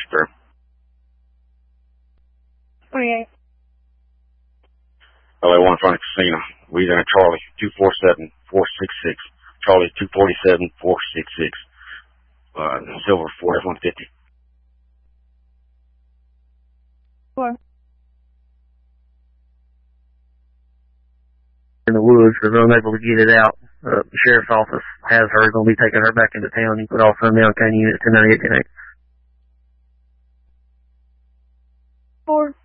through. 28. LA 1 front of casino. Louisiana Charlie 247-466. Charlie 247-466. Silver 4F-150. 4. In the woods, was unable to get it out. The sheriff's office has her, going to be taking her back into town. You put all Sundown County units to 98 10 4.